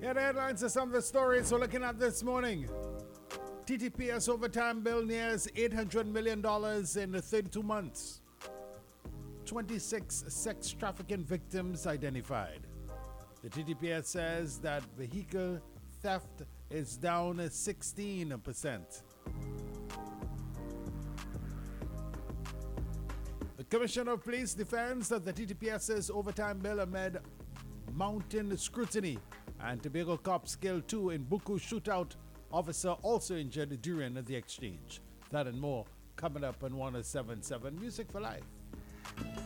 Here are the headlines of some of the stories we're looking at this morning. TTPS overtime bill nears $800 million in 32 months. 26 sex trafficking victims identified. The TTPS says that vehicle theft is down 16%. The Commissioner of Police defends that the TTPS's overtime bill amid mounting scrutiny, and Tobago cops killed 2 in Buku shootout. Officer also injured during the exchange. That and more coming up on 107.7 Music for Life.